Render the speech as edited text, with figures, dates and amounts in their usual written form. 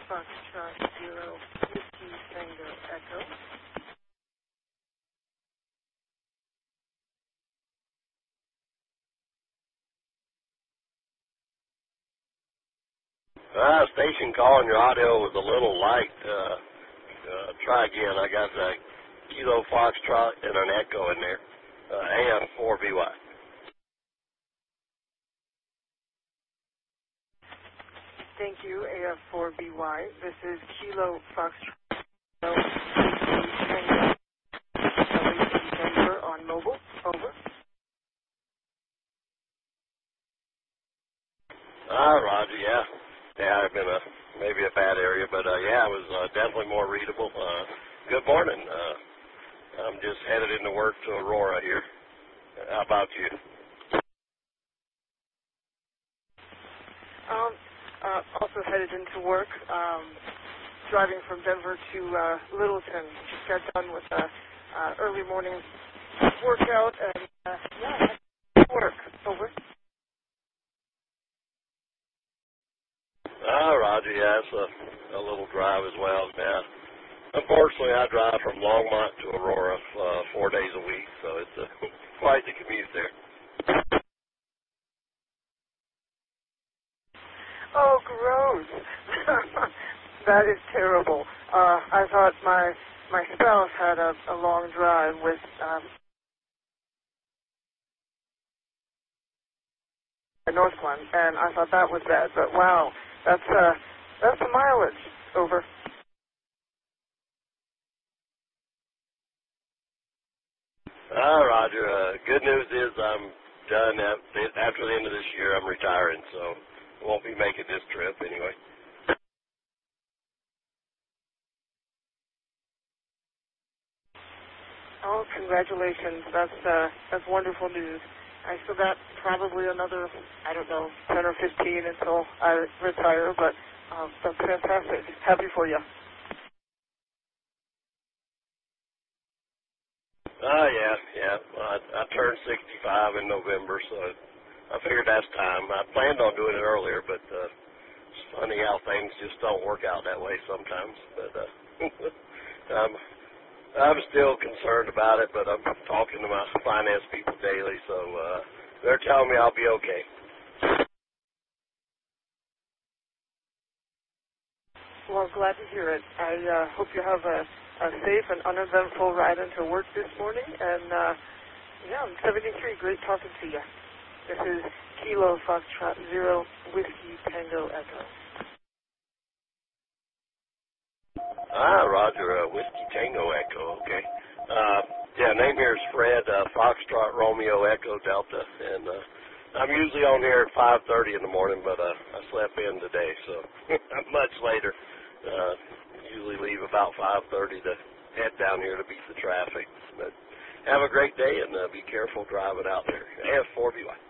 Foxtrot 0 Whiskey Tango Echo. Station calling. Your audio was a little light. Try again. I got a Kilo Foxtrot and an Echo in there. AM4BY. Thank you, AF4BY. This is Kilo Foxtrot 0 Whiskey Tango Denver on mobile. Over. Roger, yeah. Yeah, I've been maybe a bad area, but yeah, it was definitely more readable. Good morning. I'm just headed into work to Aurora here. How about you? Also headed into work, driving from Denver to Littleton. Just got done with early morning workout and yeah, work. Over. Roger, yeah, it's a little drive as well. Yeah. Unfortunately, I drive from Longmont to Aurora 4 days a week, so it's quite the commute there. Oh, gross. That is terrible. I thought my spouse had a long drive with Northland, and I thought that was bad, but wow, that's the mileage. Over. Roger. Good news is I'm done after the end of this year. I'm retiring, so won't be making this trip anyway. Oh, congratulations. That's wonderful news. I still got probably another, 10 or 15 until I retire, but that's fantastic. Happy for you. Yeah. I turned 65 in November, so I figured that's time. I planned on doing it earlier, but it's funny how things just don't work out that way sometimes. But I'm still concerned about it, but I'm talking to my finance people daily, so they're telling me I'll be okay. Well, glad to hear it. I hope you have a safe and uneventful ride into work this morning. And, yeah, I'm 73. Great talking to you. This is Kilo Foxtrot 0 Whiskey Tango Echo. Roger, Whiskey Tango Echo, okay. Yeah, name here is Fred, Foxtrot Romeo Echo Delta, and I'm usually on here at 5:30 in the morning, but I slept in today, so much later. Usually leave about 5:30 to head down here to beat the traffic. But have a great day, and be careful driving out there. AF4BY.